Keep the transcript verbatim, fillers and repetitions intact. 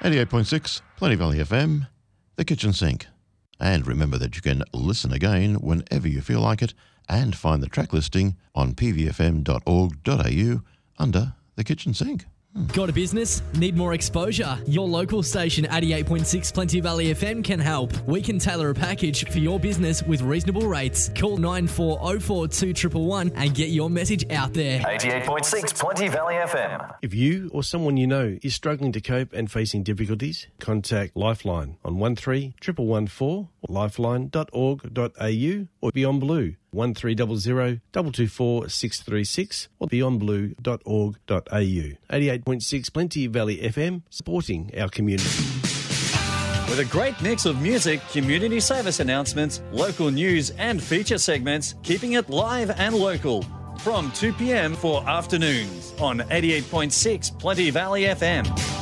eighty-eight point six, Plenty Valley F M, The Kitchen Sink. And remember that you can listen again whenever you feel like it and find the track listing on p v f m dot org dot a u under The Kitchen Sink. Hmm. Got a business? Need more exposure? Your local station eighty-eight point six Plenty Valley F M can help. We can tailor a package for your business with reasonable rates. Call nine four oh four two one one one and get your message out there. eighty-eight point six Plenty Valley F M. If you or someone you know is struggling to cope and facing difficulties, contact Lifeline on one three one one one four or lifeline dot org dot a u or Beyond Blue one three zero zero two two four six three six or beyond blue dot org dot a u. eighty-eight point six Plenty Valley F M, supporting our community. With a great mix of music, community service announcements, local news and feature segments, keeping it live and local. From two p m for afternoons on eighty-eight point six Plenty Valley F M.